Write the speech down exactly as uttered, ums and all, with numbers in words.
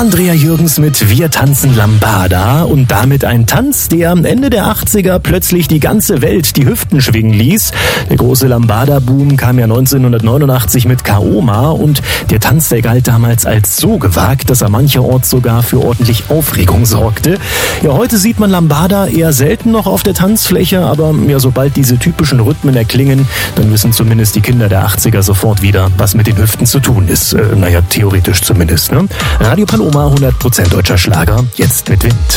Andrea Jürgens mit Wir tanzen Lambada und damit ein Tanz, der am Ende der achtziger plötzlich die ganze Welt die Hüften schwingen ließ. Der große Lambada-Boom kam ja neunzehnhundertneunundachtzig mit Kaoma und der Tanz, der galt damals als so gewagt, dass er mancherorts sogar für ordentlich Aufregung sorgte. Ja, heute sieht man Lambada eher selten noch auf der Tanzfläche, aber ja, sobald diese typischen Rhythmen erklingen, dann wissen zumindest die Kinder der achtziger sofort wieder, was mit den Hüften zu tun ist. Äh, naja, theoretisch zumindest. Ne? Radio Paloma, hundert Prozent deutscher Schlager, jetzt mit Wind.